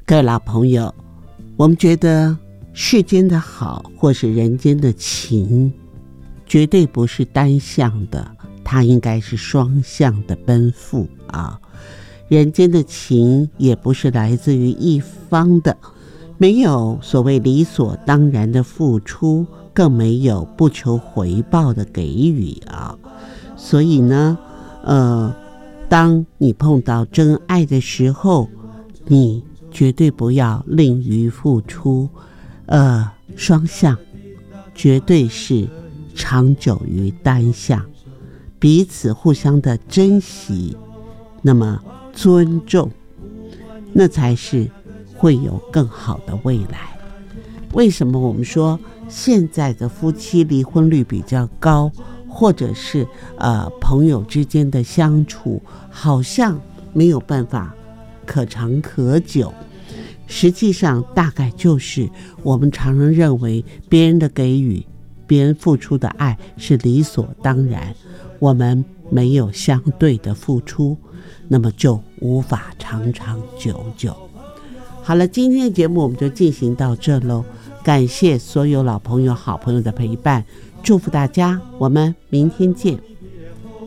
各位老朋友，我们觉得世间的好或是人间的情绝对不是单向的，它应该是双向的奔赴啊。人间的情也不是来自于一方的，没有所谓理所当然的付出，更没有不求回报的给予啊。所以呢当你碰到真爱的时候，你绝对不要吝于付出，双向绝对是长久于单向，彼此互相的珍惜，那么尊重，那才是会有更好的未来。为什么我们说现在的夫妻离婚率比较高，或者是朋友之间的相处好像没有办法可长可久？实际上大概就是我们常常认为别人的给予，别人付出的爱是理所当然，我们没有相对的付出，那么就无法长长久久。好了，今天的节目我们就进行到这咯，感谢所有老朋友好朋友的陪伴，祝福大家，我们明天见。